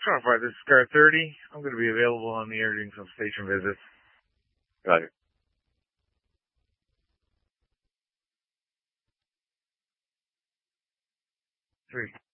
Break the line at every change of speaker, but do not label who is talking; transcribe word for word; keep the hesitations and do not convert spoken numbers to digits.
Starfire, this is Scar thirty. I'm going to be available on the air doing some station visits.
Roger.
Three.